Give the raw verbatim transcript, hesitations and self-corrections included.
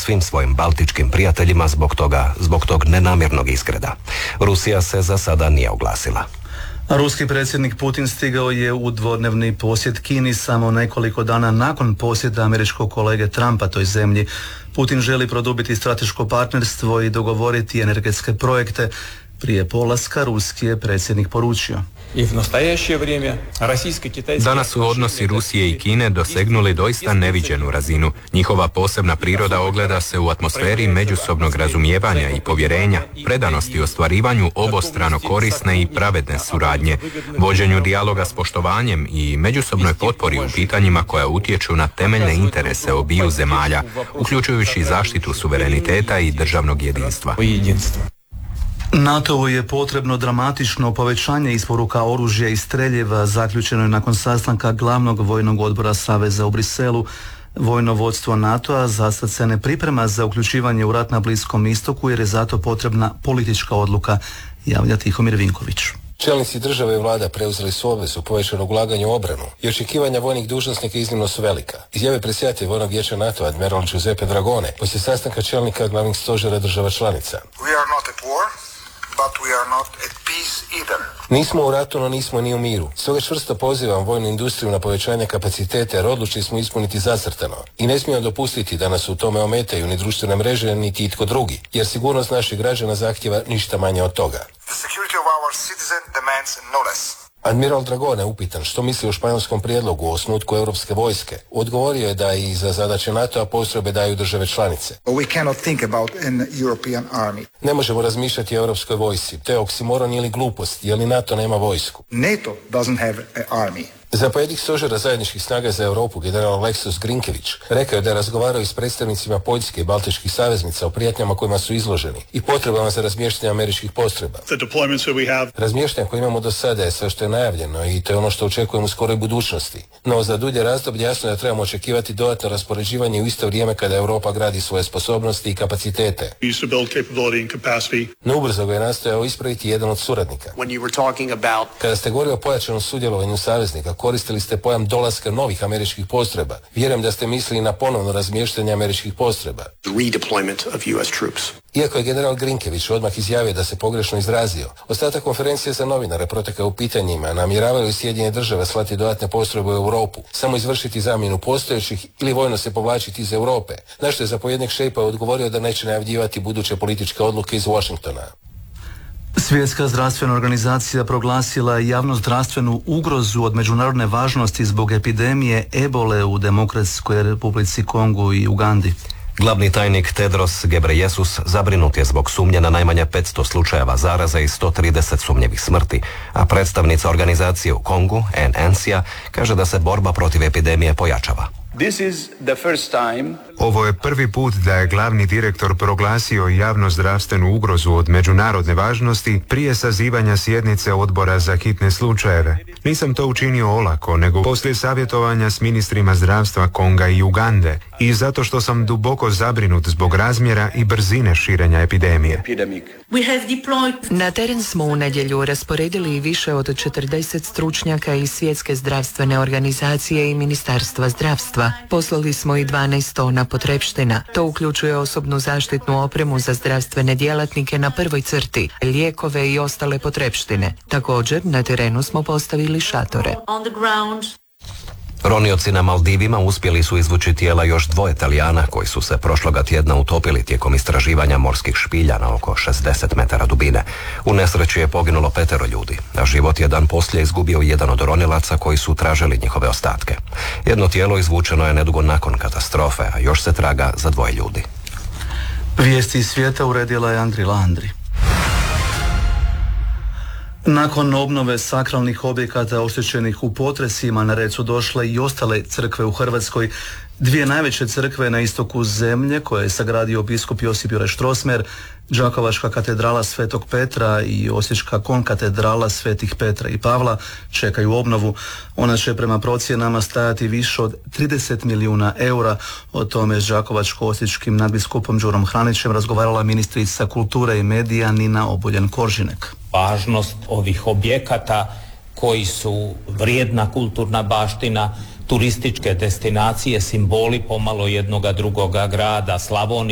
svim svojim baltičkim prijateljima zbog toga, zbog tog nenamjernog izgreda. Rusija se za sada nije oglasila. Ruski predsjednik Putin stigao je u dvodnevni posjet Kini samo nekoliko dana nakon posjeta američkog kolege Trumpa toj zemlji. Putin želi produbiti strateško partnerstvo i dogovoriti energetske projekte. Prije polaska ruski je predsjednik poručio: Danas su odnosi Rusije i Kine dosegnuli doista neviđenu razinu. Njihova posebna priroda ogleda se u atmosferi međusobnog razumijevanja i povjerenja, predanosti ostvarivanju obostrano korisne i pravedne suradnje, vođenju dijaloga s poštovanjem i međusobnoj potpori u pitanjima koja utječu na temeljne interese obiju zemalja, uključujući zaštitu suvereniteta i državnog jedinstva. NATO-u je potrebno dramatično povećanje isporuka oružja i streljeva, zaključeno je nakon sastanka glavnog vojnog odbora Saveza u Briselu. Vojno vodstvo NATO-a zasad se ne priprema za uključivanje u rat na Bliskom istoku jer je zato potrebna politička odluka, javlja Tihomir Vinković. Čelnici države i vlada preuzeli su obvezu povećanog ulaganja u obranu i očekivanja vojnih dužnosnika iznimno su velika. Izjave predsjedatelj Vojnog vijeća NATO admiral Giuseppe Dragone poslije sastanka čelnika glavnih stožera država članica. We are not at war. But we are not at peace either. Nismo u ratu, no nismo ni u miru. Stoga čvrsto pozivam vojnu industriju na povećanje kapaciteta jer odlučili smo ispuniti zacrtano. I ne smijemo dopustiti da nas u tome ometaju ni društvene mreže, niti itko drugi, jer sigurnost naših građana zahtjeva ništa manje od toga. The security of our citizen demands no less. Admiral Dragone, upitan što misli o španjolskom prijedlogu o osnutku europske vojske, odgovorio je da i za zadaće NATO-a postrojbe daju države članice. We cannot think about an European army. Ne možemo razmišljati o europskoj vojsci. To je oksimoron ili glupost, jer ni NATO nema vojsku. NATO doesn't have an army. Zapovjednik stožera zajedničkih snaga za Europu, general Aleksis Grinkević, rekao je da je razgovarao i s predstavnicima Poljske i Baltičkih saveznica o prijetnjama kojima su izloženi i potrebama za razmještanje američkih postrojba. Razmještanje koje imamo do sada je sve što je najavljeno i to je ono što očekujemo u skoroj budućnosti. No za dulje razdoblje jasno je da trebamo očekivati dodatno raspoređivanje u isto vrijeme kada Europa gradi svoje sposobnosti i kapacitete. No ubrzo ga je nastojao ispraviti jedan od suradnika. About... Kada ste govorili o pojačanom sudjelovanju saveznika, koristili ste pojam dolaska novih američkih postrojba. Vjerujem da ste mislili na ponovno razmještanje američkih postrojba. Iako je general Grinkević odmah izjavio da se pogrešno izrazio, ostatak konferencije za novinare protekao u pitanjima namjeravaju Sjedinjene države slati dodatne postrojbe u Europu, samo izvršiti zamjenu postojećih ili vojno se povlačiti iz Europe, na što je zapovjednik Šejpa odgovorio da neće najavljivati buduće političke odluke iz Washingtona. Svjetska zdravstvena organizacija proglasila je javnozdravstvenu ugrozu od međunarodne važnosti zbog epidemije ebole u Demokratskoj Republici Kongu i Ugandi. Glavni tajnik Tedros Ghebreyesus zabrinut je zbog sumnje na najmanje petsto slučajeva zaraze i sto trideset sumnjivih smrti, a predstavnica organizacije u Kongu, N N C A, kaže da se borba protiv epidemije pojačava. This is the first time. Ovo je prvi put da je glavni direktor proglasio javnozdravstvenu ugrozu od međunarodne važnosti prije sazivanja sjednice odbora za hitne slučajeve. Nisam to učinio olako, nego poslije savjetovanja s ministrima zdravstva Konga i Ugande i zato što sam duboko zabrinut zbog razmjera i brzine širenja epidemije. Na teren smo u nedjelju rasporedili više od četrdeset stručnjaka iz Svjetske zdravstvene organizacije i Ministarstva zdravstva. Poslali smo i dvanaest tona potrepština. To uključuje osobnu zaštitnu opremu za zdravstvene djelatnike na prvoj crti, lijekove i ostale potrepštine. Također, na terenu smo postavili šatore. Ronioci na Maldivima uspjeli su izvući tijela još dvoje Talijana koji su se prošloga tjedna utopili tijekom istraživanja morskih špilja na oko šezdeset metara dubine. U nesreći je poginulo petero ljudi, a život je dan poslije izgubio jedan od ronilaca koji su tražili njihove ostatke. Jedno tijelo izvučeno je nedugo nakon katastrofe, a još se traga za dvoje ljudi. Vijesti iz svijeta uredila je Andri Landri. Nakon obnove sakralnih objekata oštećenih u potresima na red su došle i ostale crkve u Hrvatskoj. Dvije najveće crkve na istoku zemlje koje je sagradio biskup Josip Juraj Strossmayer, Đakovačka katedrala Svetog Petra i Osječka konkatedrala Svetih Petra i Pavla, čekaju obnovu. Ona će prema procjenama stajati više od trideset milijuna eura. O tome s đakovačko-osječkim nadbiskupom Đurom Hranićem razgovarala ministrica kulture i medija Nina Obuljen-Koržinek. Važnost ovih objekata koji su vrijedna kulturna baština, turističke destinacije, simboli pomalo jednoga drugoga grada, Slavonije,